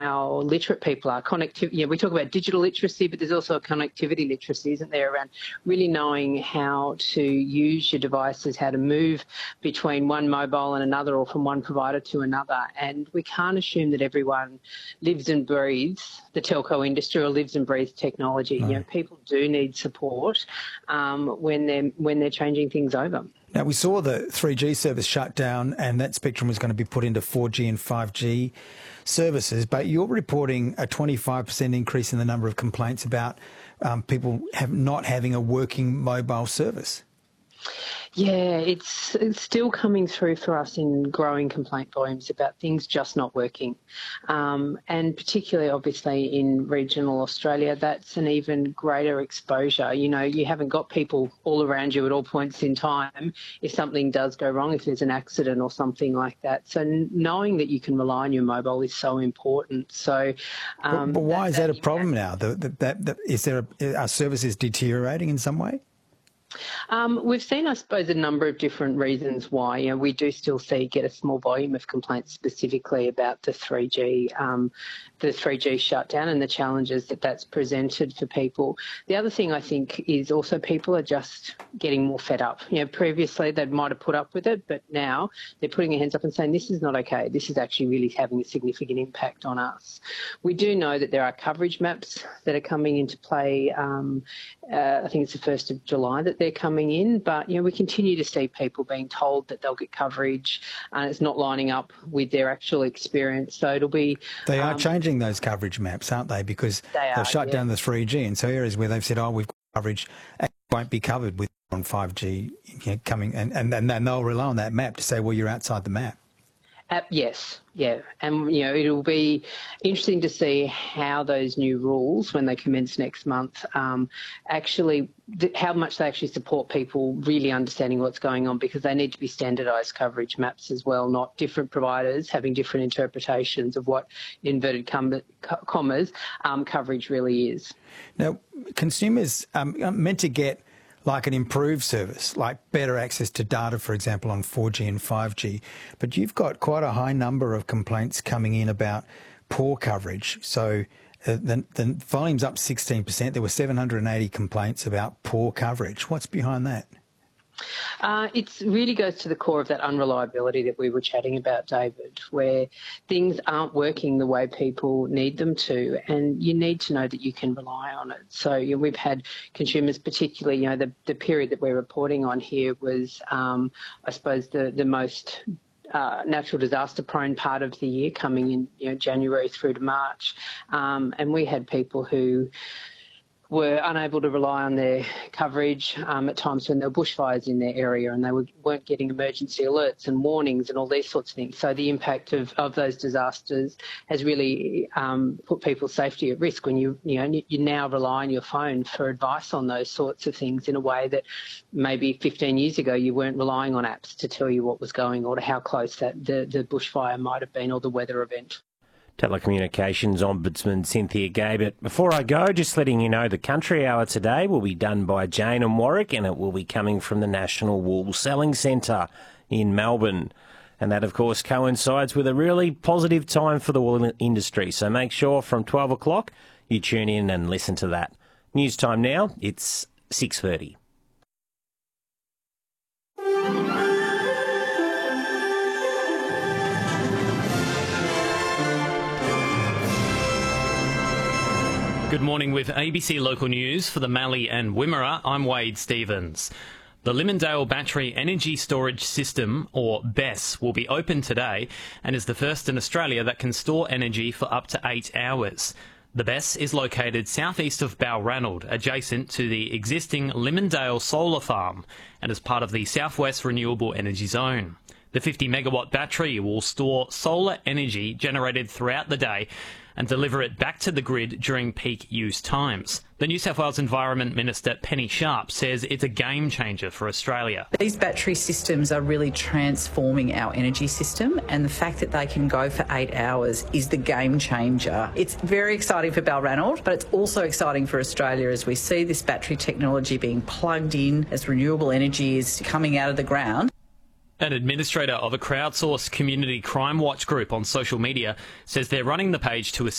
how literate people are. Connectivity, we talk about digital literacy, but there's also a connectivity literacy, isn't there, around really knowing how to use your devices, how to move between one mobile and another or from one provider to another. And we can't assume that everyone lives and breathes the telco industry or lives and breathes technology. No. People do need support when they're changing things over. Now, we saw the 3G service shut down and that spectrum was going to be put into 4G and 5G services, but you're reporting a 25% increase in the number of complaints about people not having a working mobile service. Yeah, it's still coming through for us in growing complaint volumes about things just not working. And particularly, obviously, in regional Australia, that's an even greater exposure. You haven't got people all around you at all points in time if something does go wrong, if there's an accident or something like that. So knowing that you can rely on your mobile is so important. So, but why is that a problem now? Are services deteriorating in some way? We've seen, I suppose, a number of different reasons why. We do still get a small volume of complaints specifically about the 3G shutdown and the challenges that that's presented for people. The other thing I think is also people are just getting more fed up. Previously they might have put up with it, but now they're putting their hands up and saying this is not okay. This is actually really having a significant impact on us. We do know that there are coverage maps that are coming into play. I think it's the 1st of July that they're coming in, but we continue to see people being told that they'll get coverage and it's not lining up with their actual experience. So it'll be... They are changing those coverage maps, aren't they? Because they've shut down the 3G, and so areas where they've said, we've got coverage and won't be covered with on 5G coming, and then they'll rely on that map to say, well, you're outside the map. Yes, yeah. And, it'll be interesting to see how those new rules, when they commence next month, how much they actually support people really understanding what's going on, because they need to be standardised coverage maps as well, not different providers having different interpretations of what, inverted commas, coverage really is. Now, consumers are meant to get like an improved service, like better access to data, for example, on 4G and 5G. But you've got quite a high number of complaints coming in about poor coverage. So the volume's up 16%. There were 780 complaints about poor coverage. What's behind that? It really goes to the core of that unreliability that we were chatting about, David, where things aren't working the way people need them to, and you need to know that you can rely on it. So we've had consumers, particularly, the period that we're reporting on here was, I suppose, the most natural disaster prone part of the year, coming in January through to March, and we had people who were unable to rely on their coverage at times when there were bushfires in their area, and they weren't getting emergency alerts and warnings and all these sorts of things. So the impact of those disasters has really put people's safety at risk when you now rely on your phone for advice on those sorts of things in a way that maybe 15 years ago you weren't relying on apps to tell you what was going on or how close that the bushfire might have been or the weather event. Telecommunications Ombudsman Cynthia Gabert. Before I go, just letting you know the Country Hour today will be done by Jane and Warwick, and it will be coming from the National Wool Selling Centre in Melbourne. And that, of course, coincides with a really positive time for the wool industry. So make sure from 12 o'clock you tune in and listen to that. News time now, it's 6:30. Good morning with ABC Local News for the Mallee and Wimmera. I'm Wade Stevens. The Limondale Battery Energy Storage System, or BESS, will be open today and is the first in Australia that can store energy for up to 8 hours. The BESS is located southeast of Balranald, adjacent to the existing Limondale Solar Farm, and is part of the Southwest Renewable Energy Zone. The 50-megawatt battery will store solar energy generated throughout the day and deliver it back to the grid during peak use times. The New South Wales Environment Minister Penny Sharp says it's a game changer for Australia. These battery systems are really transforming our energy system, and the fact that they can go for 8 hours is the game changer. It's very exciting for Balranald, but it's also exciting for Australia as we see this battery technology being plugged in as renewable energy is coming out of the ground. An administrator of a crowdsourced community crime watch group on social media says they're running the page to